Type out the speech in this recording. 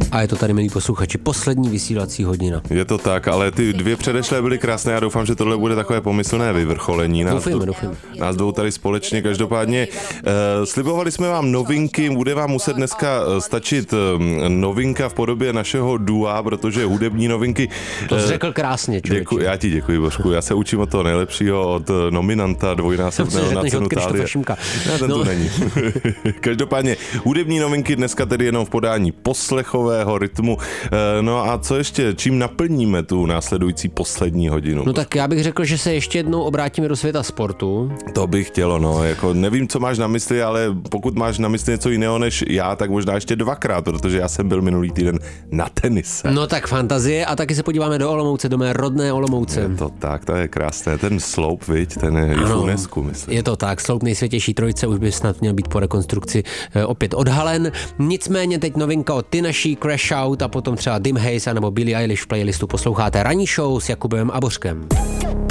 A je to tady, milí posluchači, poslední vysílací hodina. Je to tak, ale ty dvě předešlé byly krásné. Já doufám, že tohle bude takové pomyslné vyvrcholení. Doufejme. Nás dvou tady společně. Každopádně slibovali jsme vám novinky, bude vám muset dneska stačit novinka v podobě našeho dua, protože hudební novinky... To jsi řekl krásně, člověče. Já ti děkuji, Božku. Já se učím od toho nejlepšího, od nominanta dvojnásobného na cenu Thálie. Ne, ten tu není. Každopádně hudební novinky dneska tedy jenom v podání poslechového rytmu. No a co ještě, čím naplníme tu následující poslední hodinu? No tak já bych řekl, že se ještě jednou obrátíme do světa sportu. To bych chtělo, no, jako nevím, co máš na mysli, ale pokud máš na mysli něco jiného než já, tak možná ještě dvakrát, protože já jsem byl minulý týden na tenise. No tak fantazie a taky se podíváme do Olomouce, do mé rodné Olomouce. Je to tak, to je krásné. Ten sloup, viď, ten je i v UNESCO, myslím. Je to tak, sloup nejsvětější trojice už by snad měl být po rekonstrukci opět odhalen. Nicméně teď novinka od Tynaší, Crash Out a potom třeba Dim Hayes anebo Billie Eilish v playlistu posloucháte Ranní show s Jakubem a Bořkem.